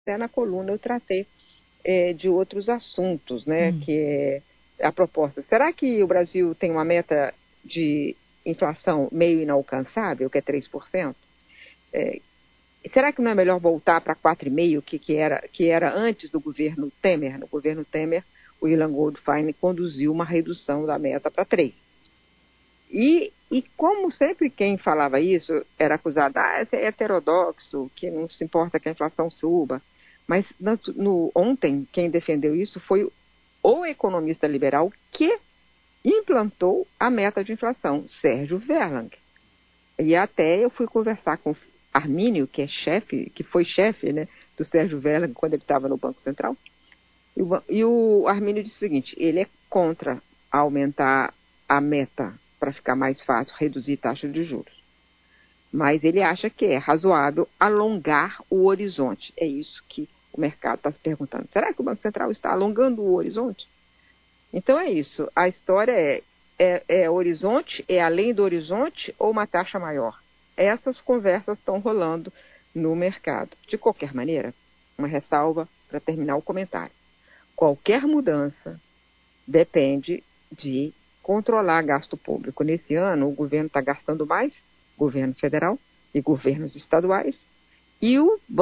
até na coluna eu tratei de outros assuntos, né, que é a proposta. Será que o Brasil tem uma meta de inflação meio inalcançável, que é 3%? Será que não é melhor voltar para 4,5%, que era antes do governo Temer? No governo Temer, o Ilan Goldfein conduziu uma redução da meta para 3%. E como sempre quem falava isso era acusado, esse é heterodoxo, que não se importa que a inflação suba. Mas ontem quem defendeu isso foi o economista liberal que implantou a meta de inflação, Sérgio Werlang. E até eu fui conversar com Armínio, que foi chefe, né, do Sérgio Werlang quando ele estava no Banco Central. E o Armínio disse o seguinte: ele é contra aumentar a meta para ficar mais fácil reduzir taxa de juros. Mas ele acha que é razoável alongar o horizonte. É isso que o mercado está se perguntando. Será que o Banco Central está alongando o horizonte? Então é isso. A história é horizonte, é além do horizonte ou uma taxa maior? Essas conversas estão rolando no mercado. De qualquer maneira, uma ressalva para terminar o comentário. Qualquer mudança depende de controlar gasto público. Nesse ano, o governo está gastando mais, governo federal e governos estaduais, e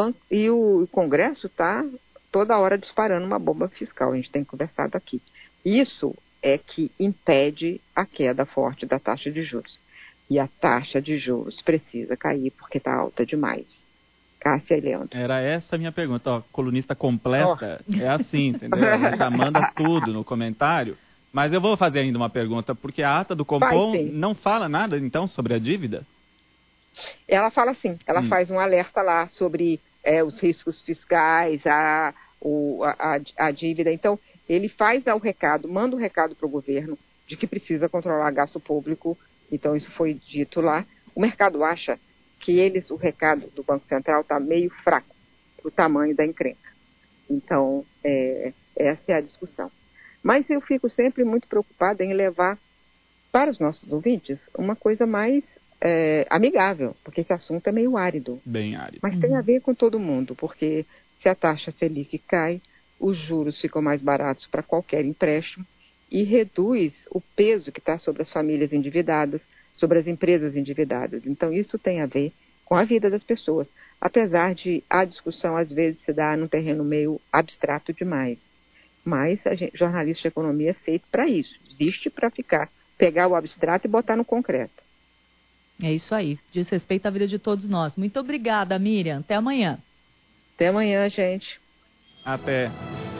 o Congresso está toda hora disparando uma bomba fiscal. A gente tem conversado aqui. Isso é que impede a queda forte da taxa de juros. E a taxa de juros precisa cair porque está alta demais. Cássia e Leandro. Era essa a minha pergunta. Ó, colunista completa é assim, entendeu? Ela já manda tudo no comentário. Mas eu vou fazer ainda uma pergunta, porque a ata do Copom não fala nada, então, sobre a dívida? Ela fala sim, ela faz um alerta lá sobre os riscos fiscais, a dívida. Então, ele manda um recado para o governo de que precisa controlar gasto público. Então, isso foi dito lá. O mercado acha que o recado do Banco Central está meio fraco, o tamanho da encrenca. Então, essa é a discussão. Mas eu fico sempre muito preocupada em levar para os nossos ouvintes uma coisa mais amigável, porque esse assunto é meio árido. Bem árido. Mas tem a ver com todo mundo, porque se a taxa Selic cai, os juros ficam mais baratos para qualquer empréstimo e reduz o peso que está sobre as famílias endividadas, sobre as empresas endividadas. Então, isso tem a ver com a vida das pessoas, apesar de a discussão, às vezes, se dar num terreno meio abstrato demais. Mas jornalista de economia é feito para isso, existe para pegar o abstrato e botar no concreto. É isso aí, diz respeito à vida de todos nós. Muito obrigada, Miriam. Até amanhã. Até amanhã, gente. Até.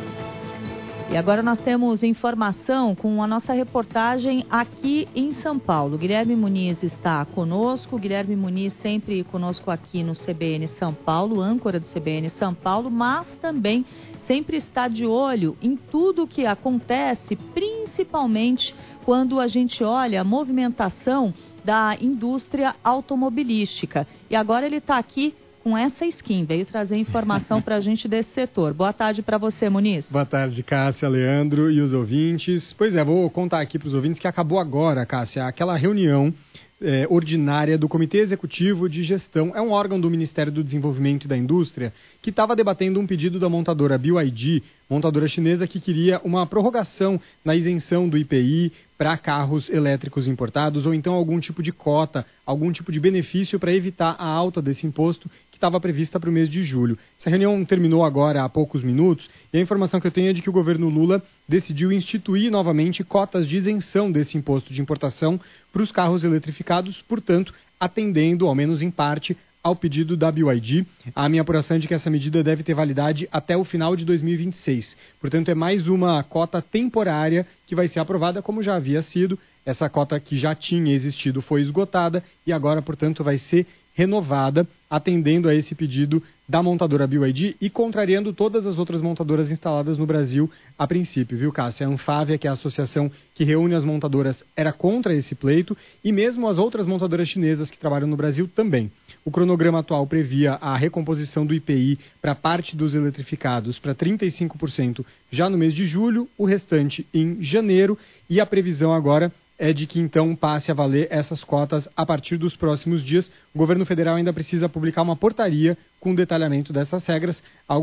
E agora nós temos informação com a nossa reportagem aqui em São Paulo. Guilherme Muniz está conosco. Guilherme Muniz sempre conosco aqui no CBN São Paulo, âncora do CBN São Paulo, mas também sempre está de olho em tudo o que acontece, principalmente quando a gente olha a movimentação da indústria automobilística. E agora ele está aqui com essa skin, veio trazer informação para a gente desse setor. Boa tarde para você, Muniz. Boa tarde, Cássia, Leandro e os ouvintes. Pois é, vou contar aqui para os ouvintes que acabou agora, Cássia, aquela reunião ordinária do Comitê Executivo de Gestão. É um órgão do Ministério do Desenvolvimento e da Indústria que estava debatendo um pedido da montadora BYD, montadora chinesa, que queria uma prorrogação na isenção do IPI para carros elétricos importados ou então algum tipo de cota, algum tipo de benefício para evitar a alta desse imposto que estava prevista para o mês de julho. Essa reunião terminou agora há poucos minutos e a informação que eu tenho é de que o governo Lula decidiu instituir novamente cotas de isenção desse imposto de importação para os carros eletrificados, portanto, atendendo, ao menos em parte, ao pedido da BYD. A minha apuração é de que essa medida deve ter validade até o final de 2026. Portanto, é mais uma cota temporária que vai ser aprovada, como já havia sido. Essa cota que já tinha existido foi esgotada e agora, portanto, vai ser renovada, atendendo a esse pedido da montadora BYD e contrariando todas as outras montadoras instaladas no Brasil a princípio, viu, Cássia? A Anfávia, que é a associação que reúne as montadoras, era contra esse pleito e mesmo as outras montadoras chinesas que trabalham no Brasil também. O cronograma atual previa a recomposição do IPI para parte dos eletrificados para 35% já no mês de julho, o restante em janeiro, e a previsão agora é de que então passe a valer essas cotas a partir dos próximos dias. O governo federal ainda precisa publicar uma portaria com detalhamento dessas regras, algo